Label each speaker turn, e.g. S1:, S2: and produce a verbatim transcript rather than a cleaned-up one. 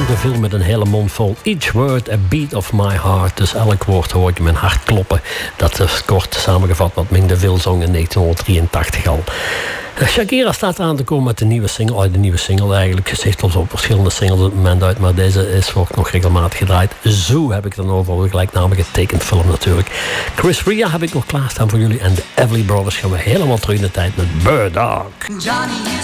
S1: de film met een hele mond vol. Each word a beat of my heart. Dus elk woord hoor ik in mijn hart kloppen. Dat is kort samengevat wat Ming DeVille zong in negentien drieëntachtig al. Shakira staat aan te komen met de nieuwe single. Oh, de nieuwe single eigenlijk. Ze heeft al op verschillende singles op het moment uit. Maar deze is ook nog regelmatig gedraaid. Zo heb ik het dan over. De gelijknamige tekenfilm natuurlijk. Chris Ria heb ik nog klaarstaan voor jullie. En de Everly Brothers gaan we helemaal terug in de tijd met Bird Dog.